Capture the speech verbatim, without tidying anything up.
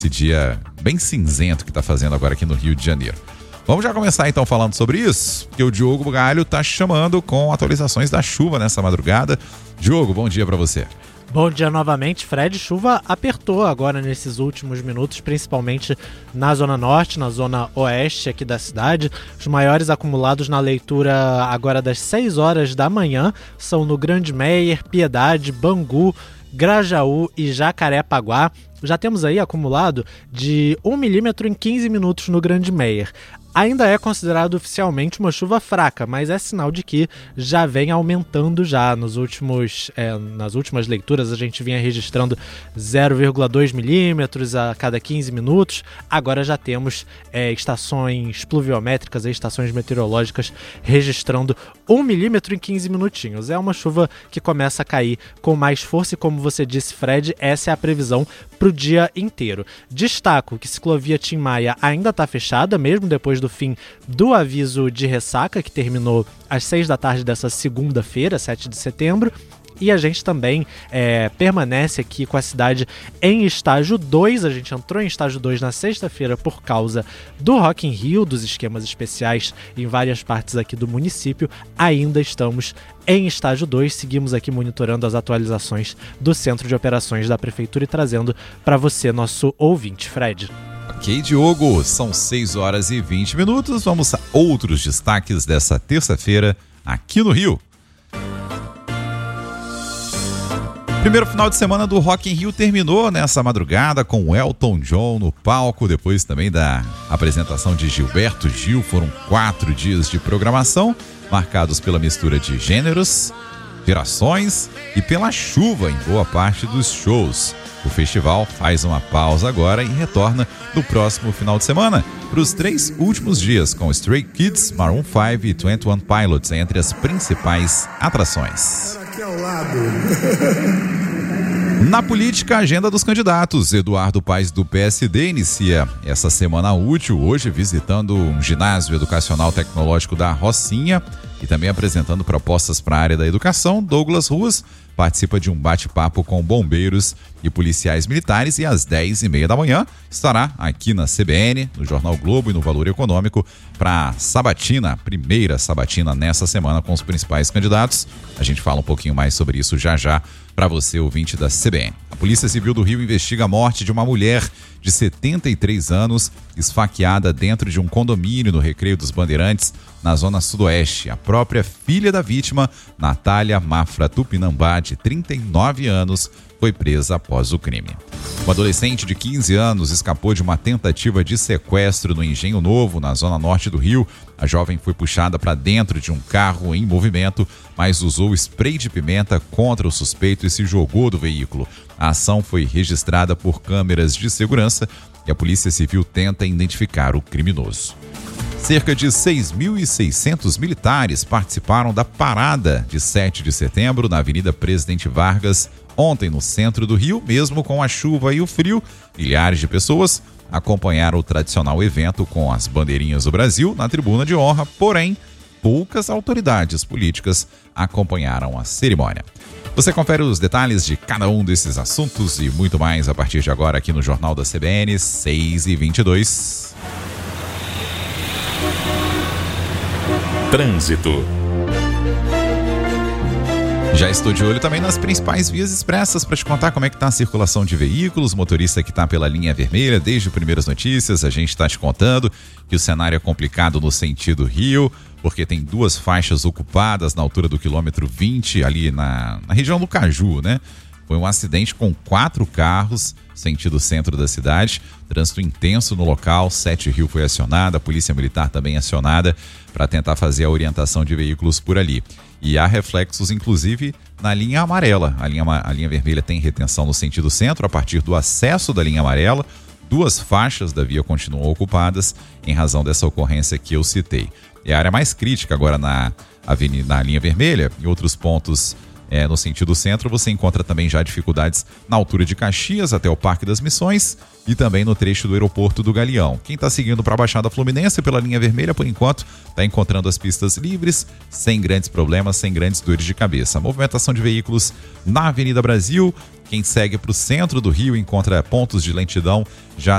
esse dia bem cinzento que está fazendo agora aqui no Rio de Janeiro. Vamos já começar então falando sobre isso, porque o Diogo Galho está chamando com atualizações da chuva nessa madrugada. Diogo, bom dia para você. Bom dia novamente, Fred. Chuva apertou agora nesses últimos minutos, principalmente na zona norte, na zona oeste aqui da cidade. Os maiores acumulados na leitura agora das seis horas da manhã são no Grande Meier, Piedade, Bangu, Grajaú e Jacarepaguá. Já temos aí acumulado de um milímetro em quinze minutos no Grande Meier. Ainda é considerado oficialmente uma chuva fraca, mas é sinal de que já vem aumentando já. Nos últimos, é, nas últimas leituras a gente vinha registrando zero vírgula dois milímetros a cada quinze minutos. Agora já temos é, estações pluviométricas, estações meteorológicas registrando um milímetro em quinze minutinhos. É uma chuva que começa a cair com mais força e, como você disse, Fred, essa é a previsão para o dia inteiro. Destaco que ciclovia Tim Maia ainda está fechada, mesmo depois do fim do aviso de ressaca, que terminou às seis da tarde dessa segunda-feira, sete de setembro. E a gente também é, permanece aqui com a cidade em estágio dois. A gente entrou em estágio dois na sexta-feira por causa do Rock in Rio, dos esquemas especiais em várias partes aqui do município. Ainda estamos em estágio dois. Seguimos aqui monitorando as atualizações do Centro de Operações da Prefeitura e trazendo para você, nosso ouvinte, Fred. Ok, Diogo, são seis horas e vinte minutos. Vamos a outros destaques dessa terça-feira aqui no Rio. Primeiro final de semana do Rock in Rio terminou nessa madrugada com o Elton John no palco, depois também da apresentação de Gilberto Gil. Foram quatro dias de programação, marcados pela mistura de gêneros, gerações e pela chuva em boa parte dos shows. O festival faz uma pausa agora e retorna no próximo final de semana para os três últimos dias, com Stray Kids, Maroon cinco e Twenty One Pilots entre as principais atrações. Aqui ao lado. Na política, a agenda dos candidatos. Eduardo Paes, do P S D, inicia essa semana útil, hoje visitando um ginásio educacional tecnológico da Rocinha e também apresentando propostas para a área da educação. Douglas Ruas participa de um bate-papo com bombeiros e policiais militares e às dez e meia da manhã estará aqui na C B N, no Jornal Globo e no Valor Econômico para a sabatina, a primeira sabatina nessa semana com os principais candidatos. A gente fala um pouquinho mais sobre isso já já para você, ouvinte da C B N. A Polícia Civil do Rio investiga a morte de uma mulher de setenta e três anos esfaqueada dentro de um condomínio no Recreio dos Bandeirantes, na zona sudoeste. A própria filha da vítima, Natália Mafra Tupinambá, de trinta e nove anos, foi presa após o crime. Um adolescente de quinze anos escapou de uma tentativa de sequestro no Engenho Novo, na zona norte do Rio. A jovem foi puxada para dentro de um carro em movimento, mas usou spray de pimenta contra o suspeito e se jogou do veículo. A ação foi registrada por câmeras de segurança e a Polícia Civil tenta identificar o criminoso. Cerca de seis mil e seiscentos militares participaram da parada de sete de setembro na Avenida Presidente Vargas, ontem no centro do Rio. Mesmo com a chuva e o frio, milhares de pessoas acompanharam o tradicional evento com as bandeirinhas do Brasil na tribuna de honra, porém, poucas autoridades políticas acompanharam a cerimônia. Você confere os detalhes de cada um desses assuntos e muito mais a partir de agora aqui no Jornal da C B N, seis e vinte e dois. Trânsito. Já estou de olho também nas principais vias expressas para te contar como é que está a circulação de veículos. Motorista que está pela linha vermelha, desde Primeiras Notícias, a gente está te contando que o cenário é complicado no sentido Rio, porque tem duas faixas ocupadas na altura do quilômetro vinte, ali na, na região do Caju, né? Foi um acidente com quatro carros, sentido centro da cidade, trânsito intenso no local. Sete Rio foi acionada, a Polícia Militar também acionada para tentar fazer a orientação de veículos por ali. E há reflexos, inclusive, na linha amarela. A linha, a linha vermelha tem retenção no sentido centro a partir do acesso da linha amarela. Duas faixas da via continuam ocupadas em razão dessa ocorrência que eu citei. É a área mais crítica agora na, avenida, na linha vermelha. Em outros pontos é, no sentido centro, você encontra também já dificuldades na altura de Caxias até o Parque das Missões e também no trecho do aeroporto do Galeão. Quem está seguindo para a Baixada Fluminense pela linha vermelha, por enquanto, está encontrando as pistas livres, sem grandes problemas, sem grandes dores de cabeça. A movimentação de veículos na Avenida Brasil. Quem segue para o centro do Rio encontra pontos de lentidão já